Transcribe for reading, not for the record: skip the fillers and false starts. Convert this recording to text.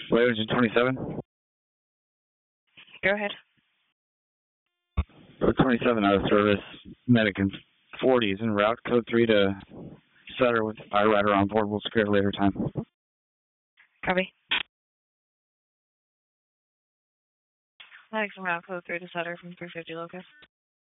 Flight engine 27. Go ahead. 27 out of service. Medic in 40 is en route. Code 3 to Sutter with iRider on board. We'll secure later time. Copy. Medics en route. Code 3 to Sutter from 350 locus.